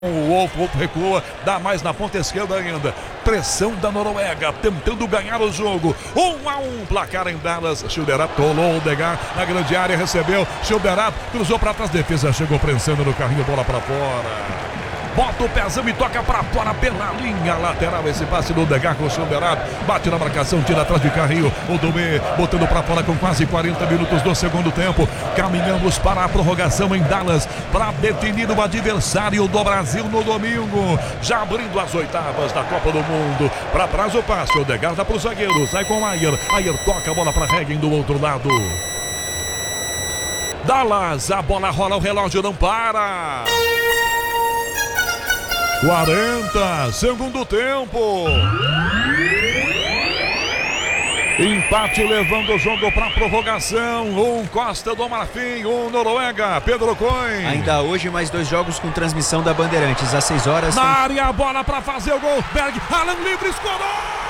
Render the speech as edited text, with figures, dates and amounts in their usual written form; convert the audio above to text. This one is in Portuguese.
O Wolf recua, dá mais na ponta esquerda ainda. Pressão da Noruega, tentando ganhar o jogo. 1-1, placar em Dallas. Schilderap colou o Degar na grande área, recebeu. Schilderap cruzou para trás, defesa chegou prensando no carrinho, bola para fora. Bota o pezão e toca para fora pela linha lateral. Esse passe do Degar com o Schilderap. Bate na marcação, tira atrás de carrinho. O Domê botando para fora com quase 40 minutos do segundo tempo. Caminhamos para a prorrogação em Dallas para definir o adversário do Brasil no domingo. Já abrindo as oitavas da Copa do Mundo. Para trás o passe. O Degar dá para o zagueiro. Sai com o Ayer. Ayer toca a bola para Hegen do outro lado. Dallas, a bola rola, o relógio não para. 40, segundo tempo. Empate levando o jogo para prorrogação. Costa do Marfim, Noruega. Pedro Cohen. Ainda hoje mais 2 jogos com transmissão da Bandeirantes às 6 horas. Na área, a bola para fazer o gol. Berg, Alan livre, escorou.